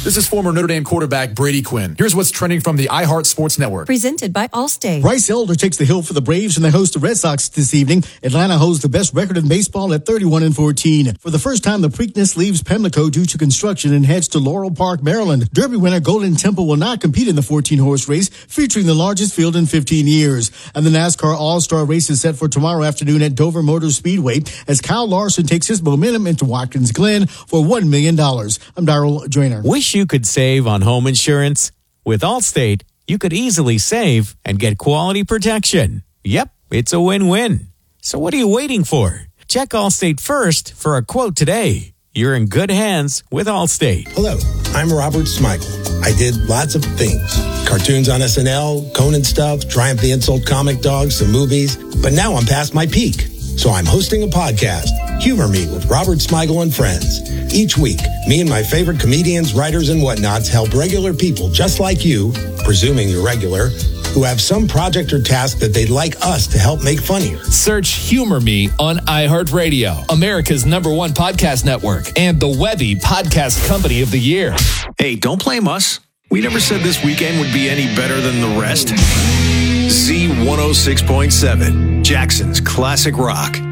This is former Notre Dame quarterback Brady Quinn. Here's what's trending from the iHeart Sports Network. Presented by Allstate. Bryce Elder takes the hill for the Braves and they host the Red Sox this evening. Atlanta holds the best record in baseball at 31-14. For the first time, the Preakness leaves Pimlico due to construction and heads to Laurel Park, Maryland. Derby winner Golden Temple will not compete in the 14-horse race, featuring the largest field in 15 years. And the NASCAR All-Star race is set for tomorrow afternoon at Dover Motor Speedway as Kyle Larson takes his momentum into Watkins Glen for $1 million. I'm Darrell Joyner. Wish you could save on home insurance? With Allstate, you could easily save and get quality protection. Yep, it's a win-win. So what are you waiting for? Check Allstate first for a quote today. You're in good hands with Allstate. Hello, I'm Robert Smigel. I did lots of things. Cartoons on SNL, Conan stuff, Triumph the Insult Comic Dog, some movies. But now I'm past my peak. So I'm hosting a podcast, Humor Me with Robert Smigel and Friends. Each week, me and my favorite comedians, writers, and whatnots help regular people just like you, presuming you're regular, who have some project or task that they'd like us to help make funnier. Search Humor Me on iHeartRadio, America's #1 podcast network, and the Webby Podcast Company of the Year. Hey, don't blame us. We never said this weekend would be any better than the rest. Z106.7, Jackson's Classic Rock.